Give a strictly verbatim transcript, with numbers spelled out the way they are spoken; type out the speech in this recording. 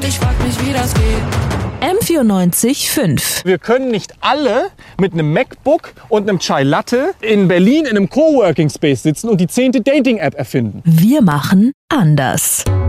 und ich frag mich, wie das geht. M vierundneunzig Komma fünf. Wir können nicht alle mit einem MacBook und einem Chai Latte in Berlin in einem Coworking Space sitzen und die zehnte Dating-App erfinden. Wir machen anders.